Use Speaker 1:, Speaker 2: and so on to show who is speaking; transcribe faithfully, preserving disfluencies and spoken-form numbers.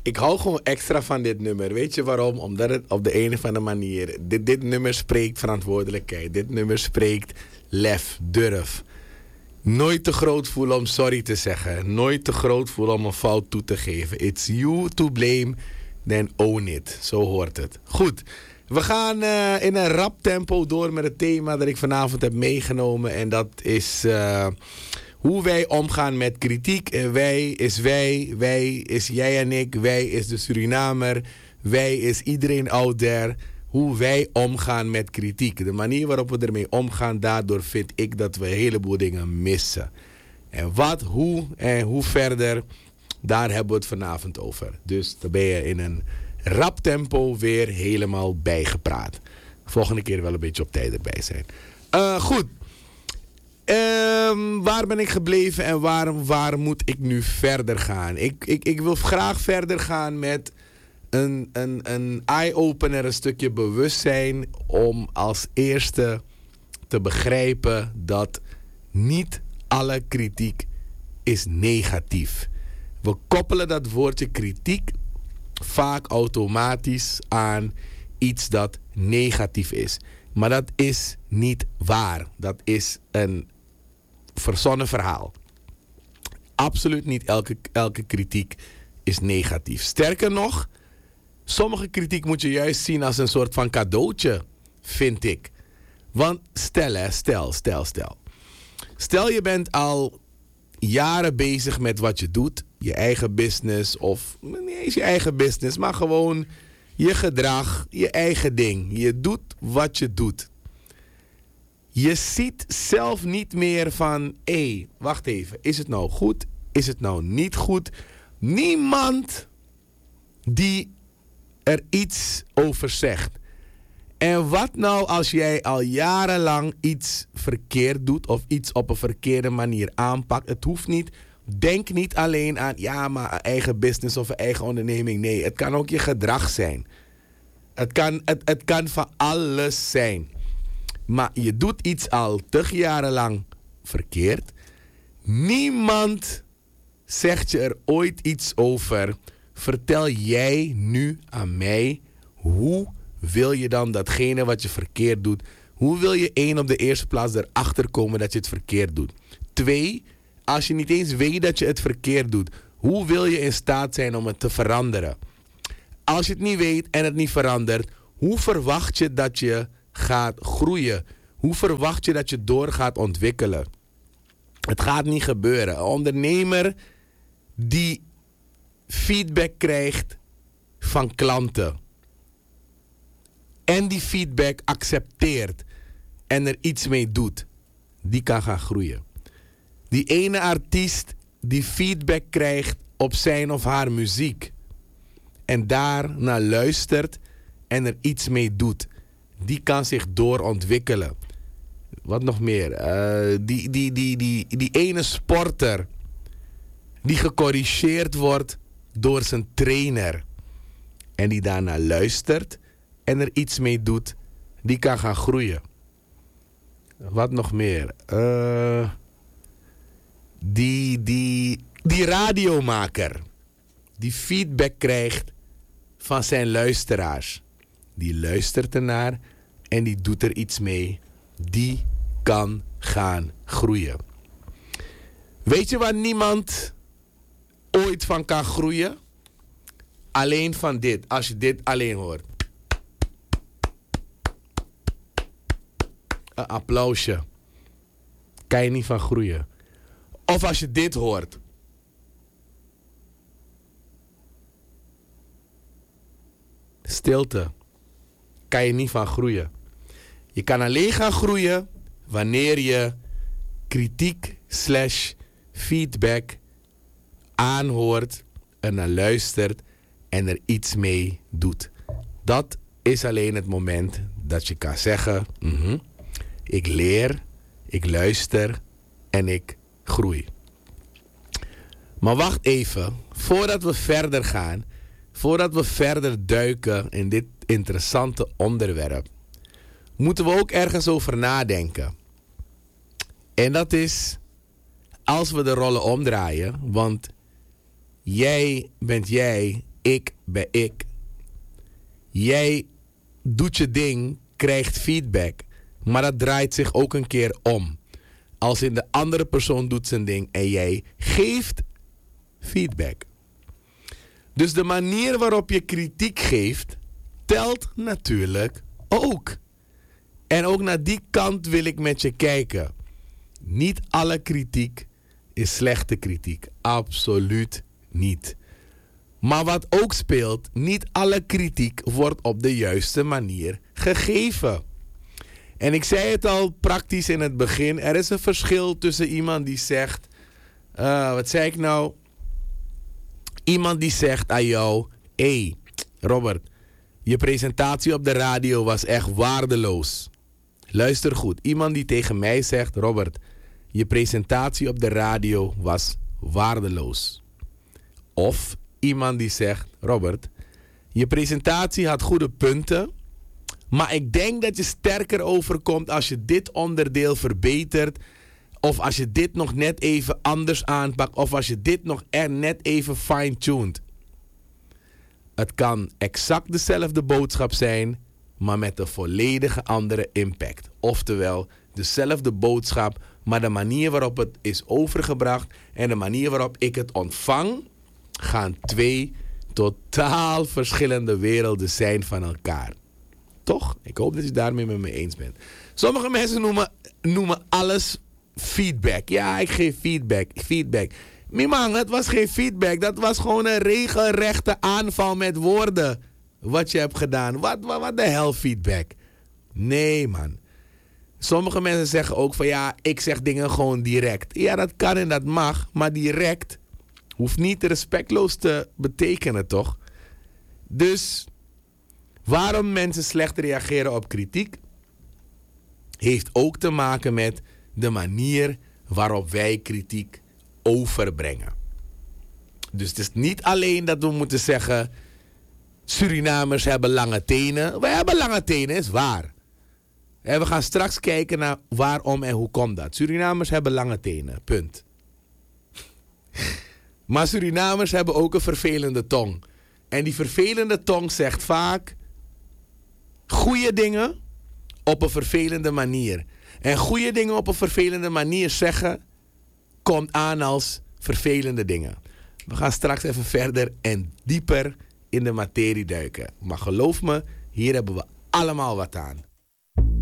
Speaker 1: Ik hou gewoon extra van dit nummer. Weet je waarom? Omdat het op de een of andere manier... Dit, dit nummer spreekt verantwoordelijkheid. Dit nummer spreekt lef, durf. Nooit te groot voelen om sorry te zeggen. Nooit te groot voelen om een fout toe te geven. It's you to blame, then own it. Zo hoort het. Goed. We gaan uh, in een rap tempo door met het thema dat ik vanavond heb meegenomen. En dat is uh, hoe wij omgaan met kritiek. En wij is wij, wij is jij en ik, wij is de Surinamer, wij is iedereen out there. Hoe wij omgaan met kritiek. De manier waarop we ermee omgaan, daardoor vind ik dat we een heleboel dingen missen. En wat, hoe en hoe verder, daar hebben we het vanavond over. Dus dan ben je in een rap tempo weer helemaal bijgepraat. Volgende keer wel een beetje op tijd erbij zijn. Uh, goed. Uh, waar ben ik gebleven en waar, waar moet ik nu verder gaan? Ik, ik, ik wil graag verder gaan met een, een, een eye-opener, een stukje bewustzijn, om als eerste te begrijpen dat niet alle kritiek is negatief. We koppelen dat woordje kritiek vaak automatisch aan iets dat negatief is. Maar dat is niet waar. Dat is een verzonnen verhaal. Absoluut niet elke, elke kritiek is negatief. Sterker nog, sommige kritiek moet je juist zien als een soort van cadeautje, vind ik. Want stel, hè, stel, stel, stel. Stel je bent al jaren bezig met wat je doet. Je eigen business of niet eens je eigen business, maar gewoon je gedrag, je eigen ding. Je doet wat je doet. Je ziet zelf niet meer van, hé, hey, wacht even, is het nou goed? Is het nou niet goed? Niemand die er iets over zegt. En wat nou als jij al jarenlang iets verkeerd doet of iets op een verkeerde manier aanpakt? Het hoeft niet. Denk niet alleen aan, ja, maar een eigen business of een eigen onderneming. Nee, het kan ook je gedrag zijn. Het kan, het, het kan van alles zijn. Maar je doet iets al tig jaren lang verkeerd. Niemand zegt je er ooit iets over. Vertel jij nu aan mij, hoe wil je dan datgene wat je verkeerd doet? Hoe wil je één op de eerste plaats erachter komen dat je het verkeerd doet? Twee, als je niet eens weet dat je het verkeerd doet, hoe wil je in staat zijn om het te veranderen? Als je het niet weet en het niet verandert, hoe verwacht je dat je gaat groeien? Hoe verwacht je dat je door gaat ontwikkelen? Het gaat niet gebeuren. Een ondernemer die feedback krijgt van klanten en die feedback accepteert en er iets mee doet, die kan gaan groeien. Die ene artiest die feedback krijgt op zijn of haar muziek en daar naar luistert en er iets mee doet, die kan zich doorontwikkelen. Wat nog meer? Uh, die, die, die, die, die ene sporter die gecorrigeerd wordt door zijn trainer en die daarna luistert en er iets mee doet, die kan gaan groeien. Wat nog meer? Uh, die, die, die radiomaker die feedback krijgt van zijn luisteraars. Die luistert ernaar en die doet er iets mee. Die kan gaan groeien. Weet je waar niemand ooit van kan groeien? Alleen van dit. Als je dit alleen hoort. Een applausje. Kan je niet van groeien. Of als je dit hoort. Stilte. Kan je niet van groeien. Je kan alleen gaan groeien wanneer je kritiek slash feedback aanhoort en naar luistert en er iets mee doet. Dat is alleen het moment dat je kan zeggen, mm-hmm, ik leer, ik luister en ik groei. Maar wacht even, voordat we verder gaan, voordat we verder duiken in dit interessante onderwerp, moeten we ook ergens over nadenken. En dat is, als we de rollen omdraaien, want jij bent jij ik ben ik. Jij doet je ding, krijgt feedback. Maar dat draait zich ook een keer om. Als in de andere persoon doet zijn ding en jij geeft feedback. Dus de manier waarop je kritiek geeft, telt natuurlijk ook. En ook naar die kant wil ik met je kijken. Niet alle kritiek is slechte kritiek. Absoluut niet. Maar wat ook speelt, niet alle kritiek wordt op de juiste manier gegeven. En ik zei het al praktisch in het begin. Er is een verschil tussen iemand die zegt... Uh, wat zei ik nou? Iemand die zegt aan jou... Hé, hey, Robert, je presentatie op de radio was echt waardeloos. Luister goed. Iemand die tegen mij zegt... Robert, je presentatie op de radio was waardeloos. Of iemand die zegt... Robert, je presentatie had goede punten... maar ik denk dat je sterker overkomt als je dit onderdeel verbetert... of als je dit nog net even anders aanpakt... of als je dit nog er net even fine-tuned. Het kan exact dezelfde boodschap zijn... maar met een volledige andere impact. Oftewel, dezelfde boodschap... maar de manier waarop het is overgebracht... en de manier waarop ik het ontvang... gaan twee totaal verschillende werelden zijn van elkaar. Toch? Ik hoop dat je het daarmee met me eens bent. Sommige mensen noemen, noemen alles feedback. Ja, ik geef feedback. Feedback. Maar man, het was geen feedback. Dat was gewoon een regelrechte aanval met woorden. Wat je hebt gedaan. Wat, wat, wat de hel feedback? Nee, man. Sommige mensen zeggen ook van ja, ik zeg dingen gewoon direct. Ja, dat kan en dat mag. Maar direct hoeft niet respectloos te betekenen, toch? Dus... waarom mensen slecht reageren op kritiek, heeft ook te maken met de manier waarop wij kritiek overbrengen. Dus het is niet alleen dat we moeten zeggen, Surinamers hebben lange tenen. Wij hebben lange tenen, is waar. En we gaan straks kijken naar waarom en hoe komt dat. Surinamers hebben lange tenen, punt. Maar Surinamers hebben ook een vervelende tong. En die vervelende tong zegt vaak... goede dingen op een vervelende manier. En goede dingen op een vervelende manier zeggen... komt aan als vervelende dingen. We gaan straks even verder en dieper in de materie duiken. Maar geloof me, hier hebben we allemaal wat aan.